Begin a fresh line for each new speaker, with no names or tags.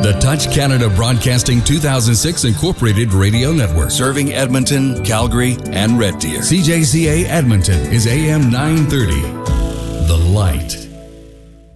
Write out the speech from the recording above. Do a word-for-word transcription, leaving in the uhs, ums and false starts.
The Touch Canada Broadcasting two thousand six Incorporated Radio Network. Serving Edmonton, Calgary, and Red Deer. C J C A Edmonton is A M nine thirty. The Light.